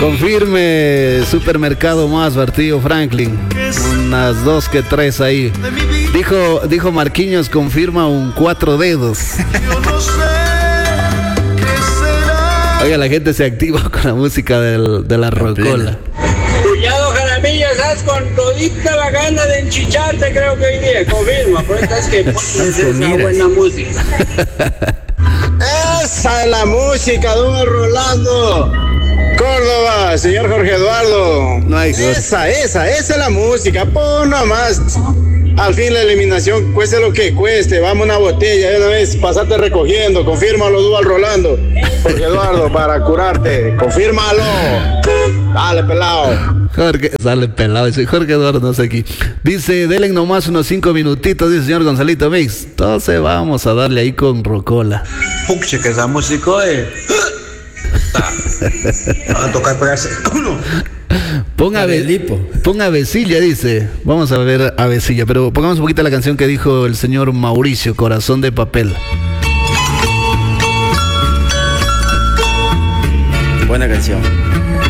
Confirme Supermercado Más, Bartillo Franklin. Unas 2 que 3 ahí. Dijo Marquinhos, confirma un 4 dedos. Oiga, la gente se activa con la música de la rocola. Cuñado Jaramillo, estás con todita la gana de enchicharte, creo que hoy día. Confirma, por eso es que pones esa buena música. Esa es la música, don Rolando Córdoba, señor Jorge Eduardo. No hay esa es la música. Pon nomás. Al fin la eliminación, cueste lo que cueste. Vamos una botella de una vez, pasate recogiendo. Confírmalo, Dual Rolando. Jorge Eduardo, para curarte. Confírmalo. Dale, pelado. Jorge, sale pelado, dice Jorge Eduardo, no sé aquí. Dice, denle nomás unos 5 minutitos, dice el señor Gonzalito Mix. Entonces vamos a darle ahí con rocola. Puche, que esa música va a tocar pegarse el culo. Ponga Avesilla, dice. Vamos a ver Avesilla, pero pongamos un poquito la canción que dijo el señor Mauricio, Corazón de Papel. Buena canción.